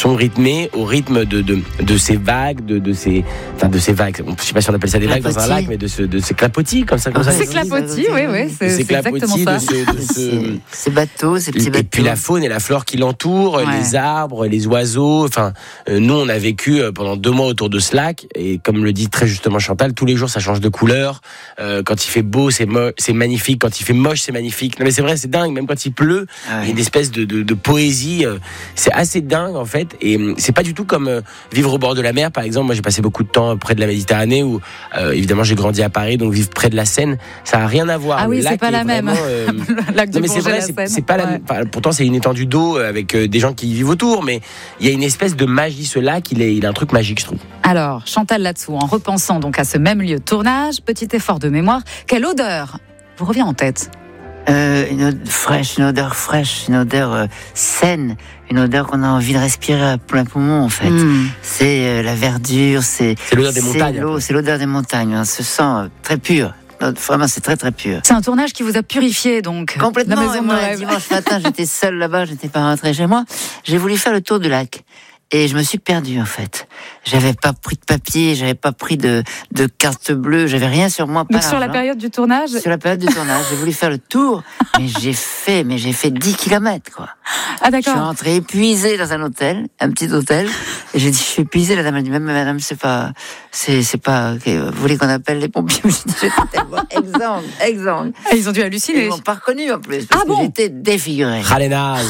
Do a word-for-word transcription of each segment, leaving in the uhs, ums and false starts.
sont rythmés au rythme de de, de ces vagues, de de ces enfin de ces vagues. Je sais pas si on appelle ça des vagues dans un lac, mais de ce de ces clapotis comme ça. Comme ah, ça c'est clapotis, oui, oui, c'est, c'est exactement ça. De ce, de ce... Ces bateaux, ces petits et bateaux. Et puis la faune et la flore qui l'entourent, ouais. les arbres, les oiseaux. Enfin, euh, nous on a vécu pendant deux mois autour de ce lac et comme le dit très justement Chantal, tous les jours ça change de couleur. Euh, quand il fait beau, c'est mo- c'est magnifique. Quand il fait moche, c'est magnifique. Non mais c'est vrai, c'est dingue. Même quand il pleut, ah ouais. il y a une espèce de, de, de poésie. Euh, c'est assez dingue en fait. Et euh, c'est pas du tout comme euh, vivre au bord de la mer, par exemple. Moi, j'ai passé beaucoup de temps près de la Méditerranée, où euh, évidemment j'ai grandi à Paris, donc vivre près de la Seine, ça a rien à voir. Ah le oui, lac c'est pas la même. Euh... le lac du non mais c'est vrai, c'est, c'est pas ouais. la. Enfin, pourtant, c'est une étendue d'eau avec euh, des gens qui y vivent autour, mais il y a une espèce de magie. Ce lac, il est, il a un truc magique, je trouve. Alors, Chantal là-dessous, en repensant donc à ce même lieu de tournage, petit effort de mémoire, quelle odeur vous revient en tête? Euh, une odeur fraîche, une odeur fraîche, une odeur euh, saine, une odeur qu'on a envie de respirer à plein poumon en fait. Mmh. C'est euh, la verdure, c'est, c'est l'odeur des c'est montagnes. L'eau, c'est l'odeur des montagnes. On se sent euh, très pur. Vraiment, c'est très très pur. C'est un tournage qui vous a purifié donc. Complètement. La maison moi, dimanche matin, j'étais seule là-bas, j'étais pas rentrée chez moi. J'ai voulu faire le tour du lac. Et je me suis perdue, en fait. J'avais pas pris de papier, j'avais pas pris de, de carte bleue, j'avais rien sur moi. Pas Donc sur la période du tournage? Sur la période du tournage, j'ai voulu faire le tour, mais j'ai fait, mais j'ai fait dix kilomètres, quoi. Ah, d'accord. Je suis rentrée épuisée dans un hôtel, un petit hôtel, et j'ai dit, je suis épuisée, la dame a dit, même madame, c'est pas, c'est, c'est pas, okay, vous voulez qu'on appelle les pompiers? J'étais tellement exsangue, exsangue. Ah, ils ont dû halluciner. Ils m'ont pas reconnue, en plus, parce ah que bon j'étais défigurée. Ah, les nazes.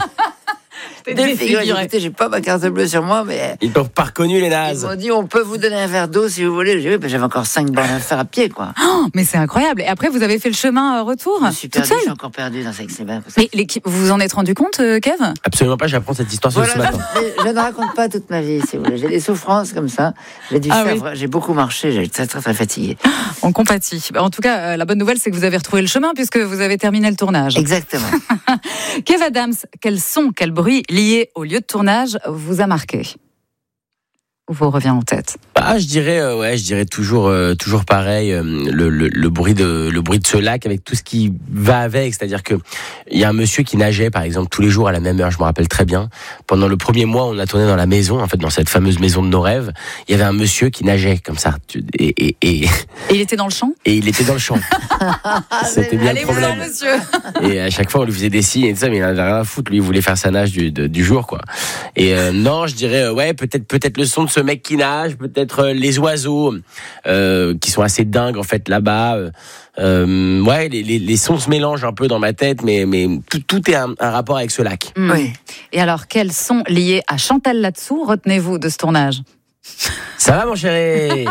Défiguré. Écoutez, j'ai pas ma carte bleue sur moi, mais ils t'ont pas reconnu les nazes. Ils m'ont dit on peut vous donner un verre d'eau si vous voulez. J'ai dit, ben, j'avais encore cinq bornes à faire à pied, quoi. Oh, mais c'est incroyable. Et après, vous avez fait le chemin euh, retour. Je me suis perdu, je suis encore perdu dans cette semaine. Mais l'équipe, vous vous en êtes rendu compte, euh, Kev? Absolument pas. J'apprends cette histoire voilà, ce matin. Je, je ne raconte pas toute ma vie, si vous voulez. J'ai des souffrances comme ça. J'ai dû ah, faire. Oui. J'ai beaucoup marché. J'ai été très très, très fatigué. On compatit. En tout cas, euh, la bonne nouvelle, c'est que vous avez retrouvé le chemin puisque vous avez terminé le tournage. Exactement. Kev Adams, quel son, quel bruit lié au lieu de tournage vous a marqué ou vous revient en tête? Ah, je dirais, euh, ouais, je dirais toujours, euh, toujours pareil, euh, le, le, le bruit de, le bruit de ce lac avec tout ce qui va avec. C'est-à-dire que il y a un monsieur qui nageait, par exemple, tous les jours à la même heure. Je me rappelle très bien. Pendant le premier mois, on a tourné dans la maison, en fait, dans cette fameuse maison de nos rêves. Il y avait un monsieur qui nageait comme ça, et et et, et il était dans le champ. Et il était dans le champ. C'était bien le problème. Allez, monsieur. Et à chaque fois, on lui faisait des signes et tout ça, mais il n'avait rien à foutre. Lui, il voulait faire sa nage du, de, du jour, quoi. Et euh, non, je dirais, euh, ouais, peut-être, peut-être le son de ce mec qui nage, peut-être euh, les oiseaux euh, qui sont assez dingues en fait là-bas. Euh, ouais, les, les, les sons se mélangent un peu dans ma tête, mais, mais tout, tout est un, un rapport avec ce lac. Mmh. Oui. Et alors, quels sont liés à Chantal là-dessous, retenez-vous de ce tournage? Ça va, mon chéri?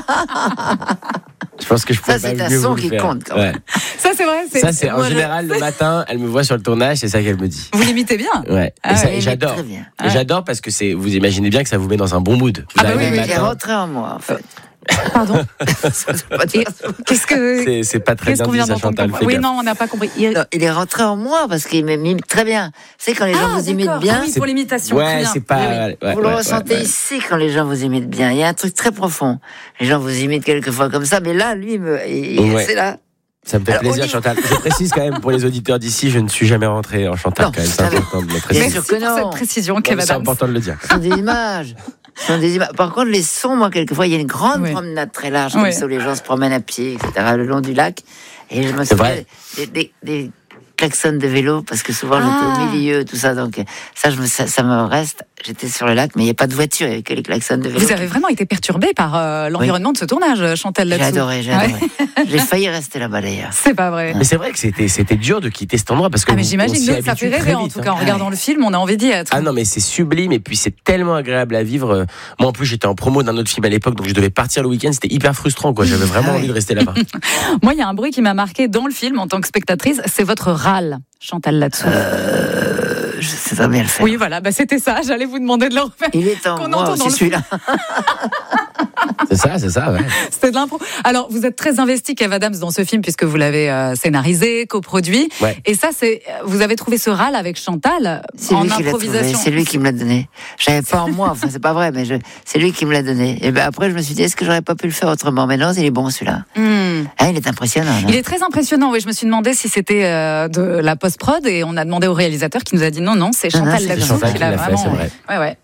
Je pense que je peux ça, c'est un son qui compte quand même. Ouais. Ça, c'est vrai. C'est... Ça, c'est en général le matin, elle me voit sur le tournage, c'est ça qu'elle me dit. Vous l'imitez bien. Ouais. Ah et, ça, ouais, et j'adore. Bien. Et ouais. J'adore parce que c'est, vous imaginez bien que ça vous met dans un bon mood. Vous ah bah oui, il est rentré en moi, en fait. Pardon. Qu'est-ce que c'est, c'est pas très Qu'est-ce bien qu'on dit vient ça, Chantal. Oui, non, on n'a pas compris. Il... Non, il est rentré en moi parce qu'il m'imite très bien. C'est quand les gens ah, vous imitent bien. Oui, pour l'imitation. Ouais, c'est pas. Oui, oui. Ouais, vous ouais, le ressentez ouais, ouais. ici quand les gens vous imitent bien. Il y a un truc très profond. Les gens vous imitent quelquefois comme ça, mais là, lui, me... il... ouais. c'est là. Ça me fait Alors, plaisir, Chantal. Je précise quand même pour les auditeurs d'ici, je ne suis jamais rentré en Chantal. Non, quand même, c'est important de le préciser. Bien sûr que non. Cette précision, Kev Adams. C'est important de le dire. Ce sont des images. Ce sont des images. Par contre, les sons, moi, quelquefois, il y a une grande oui. promenade très large, comme oui. ça, où les gens se promènent à pied, et cetera, le long du lac. Et je me souviens des, des, des klaxons de vélo, parce que souvent, ah. j'étais au milieu, tout ça. Donc, ça, je me, ça, ça me reste. J'étais sur le lac, mais il n'y a pas de voiture, il n'y avait que les klaxons de vélo. Vous avez vraiment été perturbé par euh, l'environnement oui. de ce tournage, Chantal, là-dessous. J'ai adoré, j'ai adoré. Ouais. J'ai failli rester là-bas, d'ailleurs. C'est pas vrai. Mais c'est vrai que c'était, c'était dur de quitter cet endroit, parce que. Ah, mais j'imagine, nous, ça fait rêver, en tout cas, en regardant le film, on a envie d'y être. Ah non, mais c'est sublime, et puis c'est tellement agréable à vivre. Moi, en plus, j'étais en promo d'un autre film à l'époque, donc je devais partir le week-end, c'était hyper frustrant, quoi. J'avais vraiment ah, envie oui. de rester là-bas. Moi, il y a un bruit qui m'a marqué dans le film, en tant que spectatrice, c'est votre râle, Chantal, là-dessous. Euh, je sais très bien le faire. Oui, voilà, bah, c'était ça, j'allais vous demander de le refaire. Il est en moi aussi, celui-là. C'est ça, c'est ça, ouais. C'était de l'impro. Alors, vous êtes très investi, Kev Adams, dans ce film, puisque vous l'avez euh, scénarisé, coproduit. Ouais. Et ça, c'est, vous avez trouvé ce râle avec Chantal c'est en lui improvisation. Qui c'est lui qui me l'a donné. J'avais pas en moi, enfin, c'est pas vrai, mais je, c'est lui qui me l'a donné. Et ben après, je me suis dit, est-ce que j'aurais pas pu le faire autrement? Mais non, il est bon, celui-là. Mm. Ah, il est impressionnant. Non? Il est très impressionnant, oui. Je me suis demandé si c'était euh, de la post-prod, et on a demandé au réalisateur qui nous a dit non, non, c'est Chantal là-dessous qui l'a fait, vraiment. c'est vrai. Ouais, ouais.